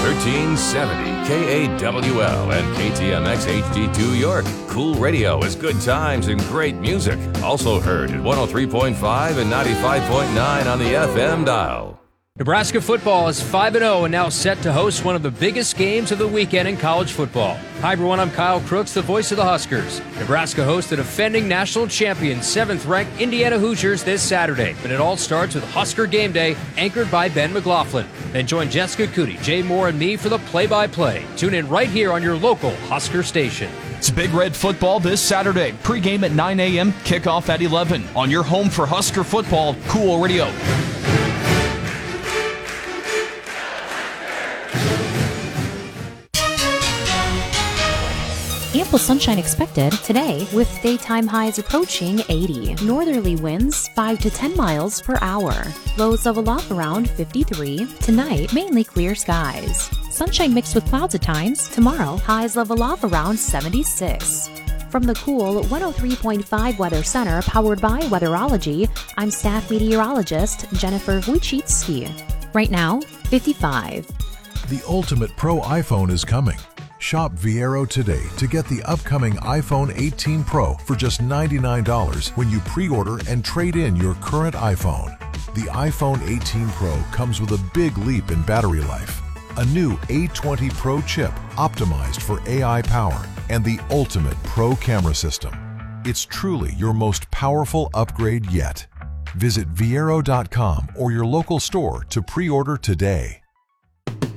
1370 KAWL and KTMX HD2 York. Cool radio is good times and great music. Also heard at 103.5 and 95.9 on the FM dial. Nebraska football is 5-0 and now set to host one of the biggest games of the weekend in college football. Hi everyone, I'm Kyle Crooks, the voice of the Huskers. Nebraska hosts the defending national champion, 7th-ranked Indiana Hoosiers this Saturday. But it all starts with Husker Game Day, anchored by Ben McLaughlin. Then join Jessica Cootie, Jay Moore, and me for the play-by-play. Tune in right here on your local Husker station. It's Big Red football this Saturday. Pre-game at 9 a.m., kickoff at 11 on your home for Husker football, Cool Radio. Ample sunshine expected today with daytime highs approaching 80. Northerly winds 5 to 10 miles per hour. Lows level off around 53. Tonight, mainly clear skies. Sunshine mixed with clouds at times. Tomorrow, highs level off around 76. From the Cool 103.5 Weather Center, powered by Weatherology, I'm staff meteorologist Jennifer Wojcicki. Right now, 55. The ultimate pro iPhone is coming. Shop Viero today to get the upcoming iPhone 18 Pro for just $99 when you pre-order and trade in your current iPhone. The iPhone 18 Pro comes with a big leap in battery life, a new A20 Pro chip optimized for AI power, and the ultimate pro camera system. It's truly your most powerful upgrade yet. Visit Viero.com or your local store to pre-order today.